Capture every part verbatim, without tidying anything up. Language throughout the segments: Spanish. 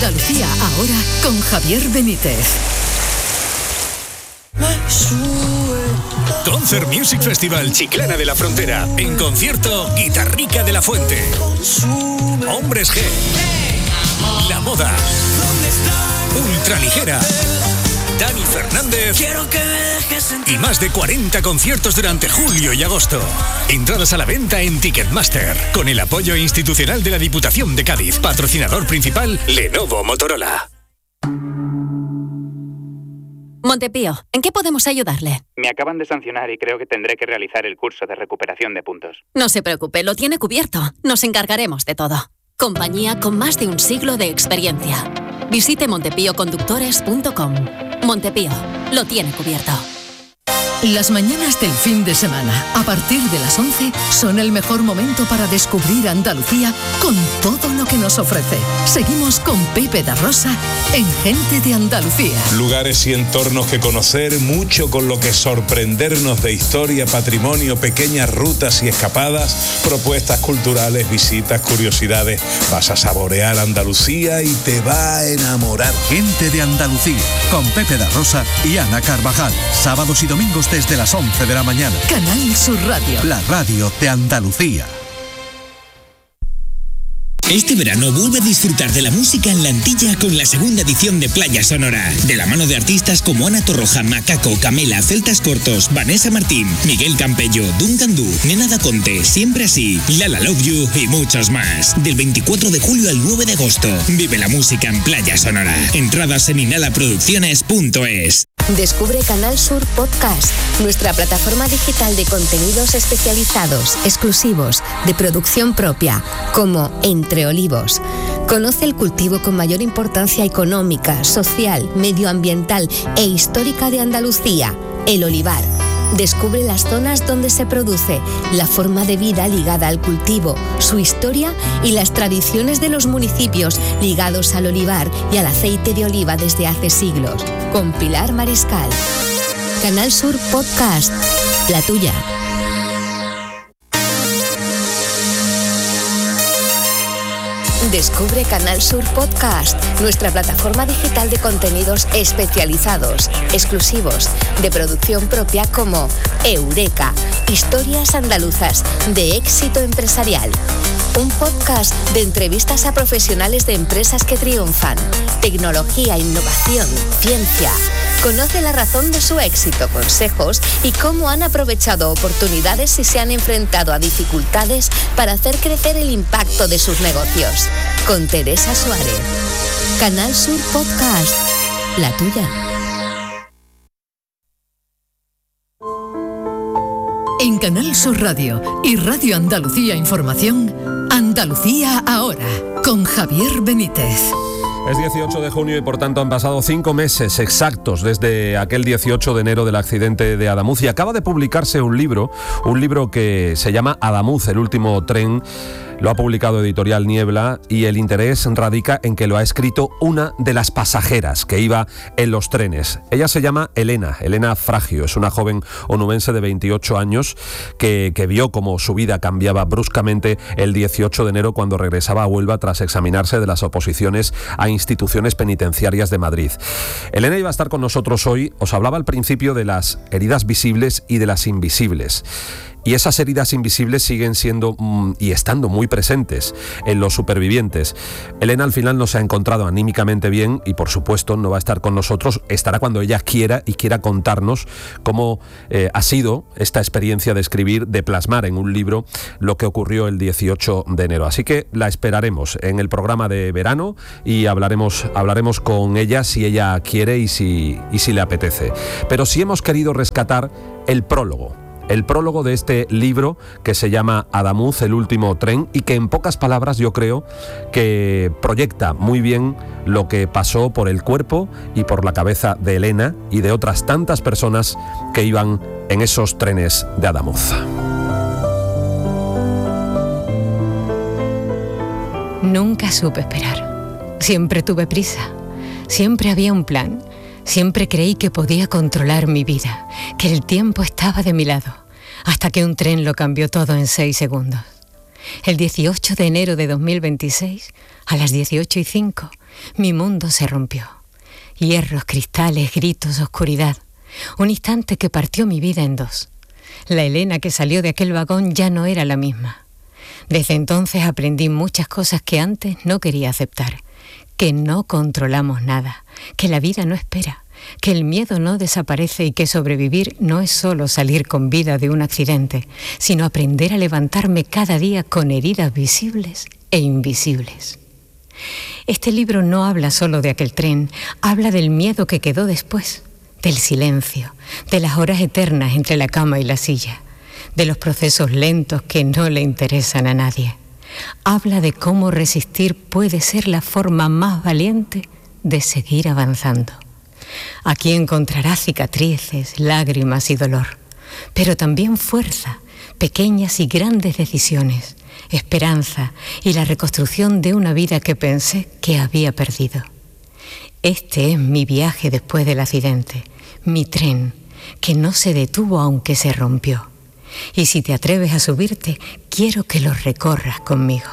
Andalucía ahora con Javier Benítez. Concert Music Festival Chiclana de la Frontera. En concierto, Guitarrica de la Fuente. Hombres G. La Moda. Ultraligera. Dani Fernández y más de cuarenta conciertos durante julio y agosto. Entradas a la venta en Ticketmaster, con el apoyo institucional de la Diputación de Cádiz. Patrocinador principal, Lenovo Motorola. Montepío, ¿en qué podemos ayudarle? Me acaban de sancionar y creo que tendré que realizar el curso de recuperación de puntos. No se preocupe, lo tiene cubierto. Nos encargaremos de todo. Compañía con más de un siglo de experiencia. Visite montepío conductores punto com. Montepío, lo tiene cubierto. Las mañanas del fin de semana, a partir de las once, son el mejor momento para descubrir Andalucía con todo lo que nos ofrece. Seguimos con Pepe da Rosa en Gente de Andalucía. Lugares y entornos que conocer, mucho con lo que sorprendernos de historia, patrimonio, pequeñas rutas y escapadas, propuestas culturales, visitas, curiosidades. Vas a saborear Andalucía y te va a enamorar. Gente de Andalucía, con Pepe da Rosa y Ana Carvajal. Sábados y domingos desde las once de la mañana. Canal Sur Radio. La radio de Andalucía. Este verano vuelve a disfrutar de la música en la Antilla con la segunda edición de Playa Sonora, de la mano de artistas como Ana Torroja, Macaco, Camela, Celtas Cortos, Vanessa Martín, Miguel Campello, Duncan Du, Nena da Conte, Siempre Así, Lala Love You y muchos más. Del veinticuatro de julio al nueve de agosto, vive la música en Playa Sonora. Entradas en inhala producciones punto es. Descubre Canal Sur Podcast, nuestra plataforma digital de contenidos especializados, exclusivos, de producción propia, como Entre Olivos. Conoce el cultivo con mayor importancia económica, social, medioambiental e histórica de Andalucía, el olivar. Descubre las zonas donde se produce, la forma de vida ligada al cultivo, su historia y las tradiciones de los municipios ligados al olivar y al aceite de oliva desde hace siglos. Con Pilar Mariscal. Canal Sur Podcast, la tuya. Descubre Canal Sur Podcast, nuestra plataforma digital de contenidos especializados, exclusivos, de producción propia como Eureka, historias andaluzas de éxito empresarial. Un podcast de entrevistas a profesionales de empresas que triunfan, tecnología, innovación, ciencia. Conoce la razón de su éxito, consejos y cómo han aprovechado oportunidades y se han enfrentado a dificultades para hacer crecer el impacto de sus negocios. Con Teresa Suárez. Canal Sur Podcast, la tuya. En Canal Sur Radio y Radio Andalucía Información, Andalucía ahora, con Javier Benítez. Es dieciocho de junio y por tanto han pasado cinco meses exactos desde aquel dieciocho de enero del accidente de Adamuz y acaba de publicarse un libro, un libro que se llama Adamuz, el último tren. Lo ha publicado Editorial Niebla y el interés radica en que lo ha escrito una de las pasajeras que iba en los trenes. Ella se llama Elena, Elena Fragio, es una joven onubense de veintiocho años que, que vio cómo su vida cambiaba bruscamente el dieciocho de enero cuando regresaba a Huelva tras examinarse de las oposiciones a instituciones penitenciarias de Madrid. Elena iba a estar con nosotros hoy, os hablaba al principio de las heridas visibles y de las invisibles. Y esas heridas invisibles siguen siendo mmm, y estando muy presentes en los supervivientes. Elena al final no se ha encontrado anímicamente bien y por supuesto no va a estar con nosotros, estará cuando ella quiera y quiera contarnos cómo eh, ha sido esta experiencia de escribir, de plasmar en un libro lo que ocurrió el dieciocho de enero. Así que la esperaremos en el programa de verano y hablaremos, hablaremos con ella si ella quiere y si, y si le apetece. Pero sí hemos querido rescatar el prólogo. El prólogo de este libro que se llama Adamuz, el último tren, y que en pocas palabras yo creo que proyecta muy bien lo que pasó por el cuerpo y por la cabeza de Elena y de otras tantas personas que iban en esos trenes de Adamuz. Nunca supe esperar. Siempre tuve prisa. Siempre había un plan. Siempre creí que podía controlar mi vida, que el tiempo estaba de mi lado, hasta que un tren lo cambió todo en seis segundos. El dieciocho de enero de dos mil veintiséis, a las dieciocho y cinco, Mi mundo se rompió. Hierros, cristales, gritos, oscuridad. Un instante que partió mi vida en dos. La Elena que salió de aquel vagón ya no era la misma. Desde entonces aprendí muchas cosas que antes no quería aceptar. Que no controlamos nada, que la vida no espera, que el miedo no desaparece y que sobrevivir no es solo salir con vida de un accidente, sino aprender a levantarme cada día con heridas visibles e invisibles. Este libro no habla solo de aquel tren, habla del miedo que quedó después, del silencio, de las horas eternas entre la cama y la silla, de los procesos lentos que no le interesan a nadie. Habla de cómo resistir puede ser la forma más valiente de seguir avanzando. Aquí encontrará cicatrices, lágrimas y dolor, pero también fuerza, pequeñas y grandes decisiones, esperanza y la reconstrucción de una vida que pensé que había perdido. Este es mi viaje después del accidente, mi tren, que no se detuvo aunque se rompió. Y si te atreves a subirte, quiero que lo recorras conmigo.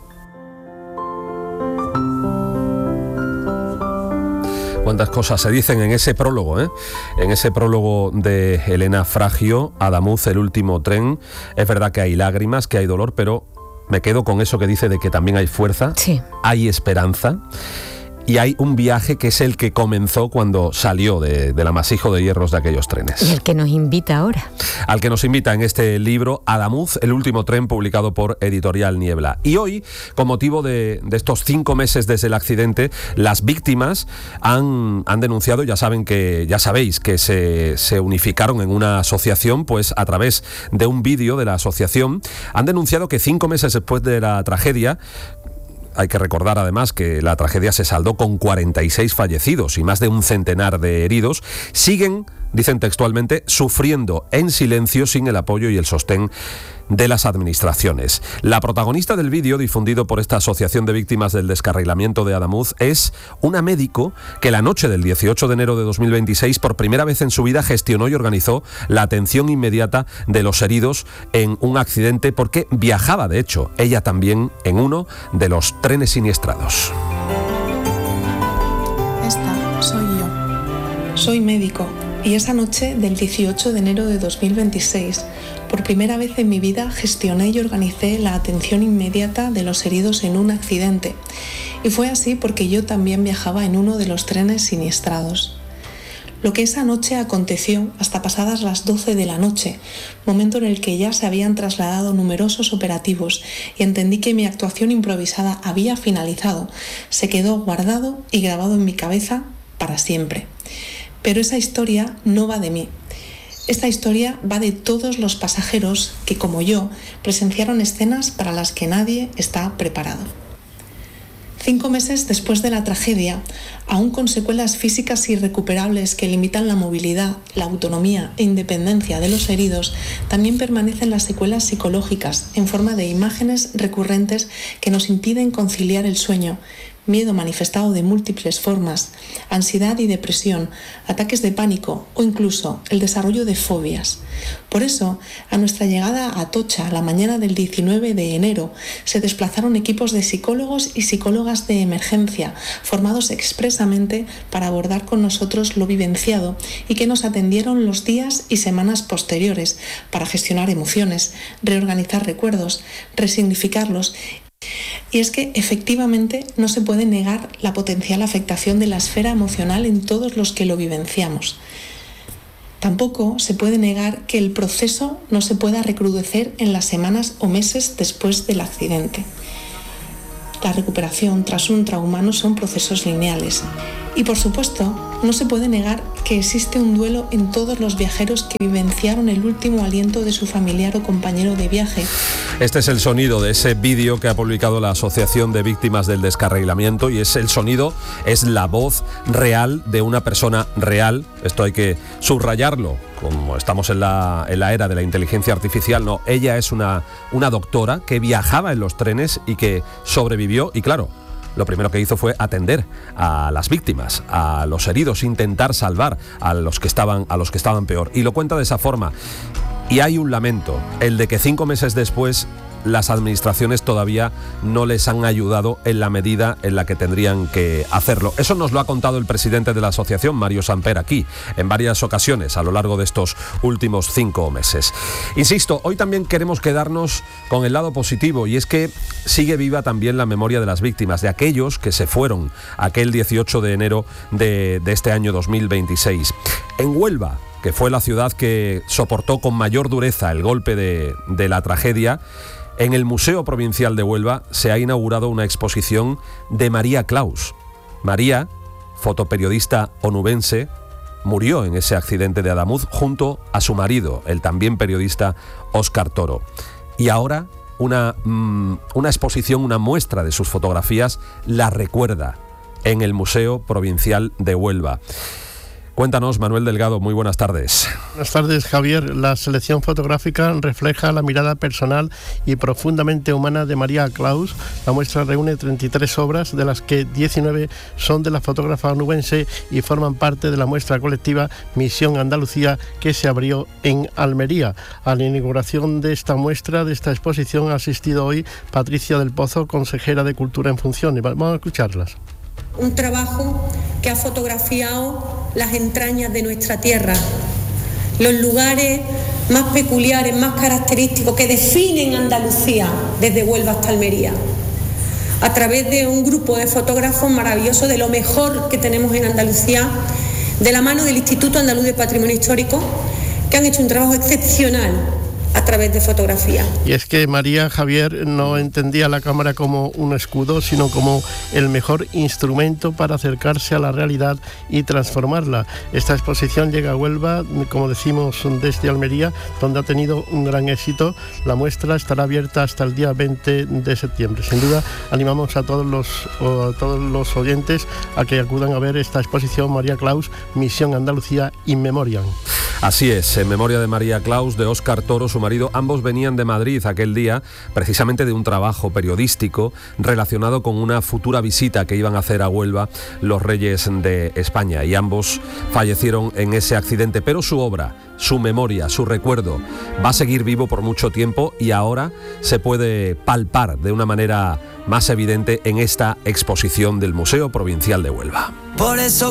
Cuántas cosas se dicen en ese prólogo, ¿eh? En ese prólogo de Elena Fragio, Adamuz, el último tren. Es verdad que hay lágrimas, que hay dolor, pero me quedo con eso que dice de que también hay fuerza, sí. Hay esperanza. Y hay un viaje que es el que comenzó cuando salió de, del amasijo de hierros de aquellos trenes. Y el que nos invita ahora. Al que nos invita en este libro, Adamuz, el último tren, publicado por Editorial Niebla. Y hoy, con motivo de, de estos cinco meses desde el accidente, las víctimas han, han denunciado, ya saben que, ya sabéis que se, se unificaron en una asociación, pues a través de un vídeo de la asociación, han denunciado que cinco meses después de la tragedia, hay que recordar además que la tragedia se saldó con cuarenta y seis fallecidos y más de un centenar de heridos, siguen, dicen textualmente, sufriendo en silencio sin el apoyo y el sostén de las administraciones. La protagonista del vídeo difundido por esta Asociación de Víctimas del Descarrilamiento de Adamuz es una médico que la noche del dieciocho de enero de dos mil veintiséis por primera vez en su vida gestionó y organizó la atención inmediata de los heridos en un accidente porque viajaba, de hecho, ella también en uno de los trenes siniestrados. Esta soy yo. Soy médico y esa noche del dieciocho de enero de dos mil veintiséis por primera vez en mi vida gestioné y organicé la atención inmediata de los heridos en un accidente. Y fue así porque yo también viajaba en uno de los trenes siniestrados. Lo que esa noche aconteció hasta pasadas las doce de la noche, momento en el que ya se habían trasladado numerosos operativos y entendí que mi actuación improvisada había finalizado, se quedó guardado y grabado en mi cabeza para siempre. Pero esa historia no va de mí. Esta historia va de todos los pasajeros que, como yo, presenciaron escenas para las que nadie está preparado. Cinco meses después de la tragedia, aún con secuelas físicas irrecuperables que limitan la movilidad, la autonomía e independencia de los heridos, también permanecen las secuelas psicológicas en forma de imágenes recurrentes que nos impiden conciliar el sueño, miedo manifestado de múltiples formas, ansiedad y depresión, ataques de pánico o incluso el desarrollo de fobias. Por eso, a nuestra llegada a Atocha la mañana del diecinueve de enero, se desplazaron equipos de psicólogos y psicólogas de emergencia, formados expresamente para abordar con nosotros lo vivenciado y que nos atendieron los días y semanas posteriores para gestionar emociones, reorganizar recuerdos, resignificarlos. Y es que efectivamente no se puede negar la potencial afectación de la esfera emocional en todos los que lo vivenciamos. Tampoco se puede negar que el proceso no se pueda recrudecer en las semanas o meses después del accidente. La recuperación tras un trauma no son procesos lineales. Y por supuesto, no se puede negar que existe un duelo en todos los viajeros que vivenciaron el último aliento de su familiar o compañero de viaje. Este es el sonido de ese vídeo que ha publicado la Asociación de Víctimas del Descarrilamiento y es el sonido, es la voz real de una persona real. Esto hay que subrayarlo, como estamos en la, en la era de la inteligencia artificial. No, ella es una, una doctora que viajaba en los trenes y que sobrevivió y claro, lo primero que hizo fue atender a las víctimas, a los heridos, intentar salvar a los que estaban, a los que estaban peor. Y lo cuenta de esa forma. Y hay un lamento, el de que cinco meses después las administraciones todavía no les han ayudado en la medida en la que tendrían que hacerlo. Eso nos lo ha contado el presidente de la asociación, Mario Samper, aquí, en varias ocasiones a lo largo de estos últimos cinco meses. Insisto, hoy también queremos quedarnos con el lado positivo, y es que sigue viva también la memoria de las víctimas, de aquellos que se fueron aquel dieciocho de enero de, de este año dos mil veintiséis. En Huelva, que fue la ciudad que soportó con mayor dureza el golpe de, de la tragedia, en el Museo Provincial de Huelva se ha inaugurado una exposición de María Claus. María, fotoperiodista onubense, murió en ese accidente de Adamuz junto a su marido, el también periodista Óscar Toro. Y ahora una, mmm, una exposición, una muestra de sus fotografías la recuerda en el Museo Provincial de Huelva. Cuéntanos, Manuel Delgado, muy buenas tardes. Buenas tardes, Javier. La selección fotográfica refleja la mirada personal y profundamente humana de María Claus. La muestra reúne treinta y tres obras, de las que diecinueve son de la fotógrafa onubense y forman parte de la muestra colectiva Misión Andalucía, que se abrió en Almería. A la inauguración de esta muestra, de esta exposición, ha asistido hoy Patricia del Pozo, consejera de Cultura en Funciones. Vamos a escucharlas. Un trabajo que ha fotografiado las entrañas de nuestra tierra, los lugares más peculiares, más característicos que definen Andalucía desde Huelva hasta Almería, a través de un grupo de fotógrafos maravillosos, de lo mejor que tenemos en Andalucía, de la mano del Instituto Andaluz de Patrimonio Histórico, que han hecho un trabajo excepcional a través de fotografía. Y es que María, Javier, no entendía la cámara como un escudo, sino como el mejor instrumento para acercarse a la realidad y transformarla. Esta exposición llega a Huelva, como decimos, desde Almería, donde ha tenido un gran éxito. La muestra estará abierta hasta el día veinte de septiembre. Sin duda, animamos a todos los, a todos los oyentes a que acudan a ver esta exposición María Claus, Misión Andalucía in Memoriam. Así es, en memoria de María Claus, de Óscar Toro, su marido. Ambos venían de Madrid aquel día, precisamente de un trabajo periodístico relacionado con una futura visita que iban a hacer a Huelva los reyes de España, y ambos fallecieron en ese accidente. Pero su obra, su memoria, su recuerdo va a seguir vivo por mucho tiempo, y ahora se puede palpar de una manera más evidente en esta exposición del Museo Provincial de Huelva. Por eso